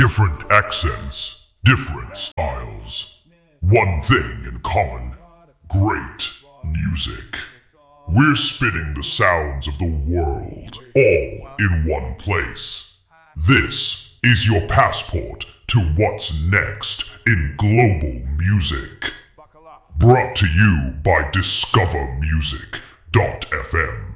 Different accents, different styles. One thing in common, great music. We're spinning the sounds of the world, all in one place. This is your passport to what's next in global music. Brought to you by DiscoverMusic.fm.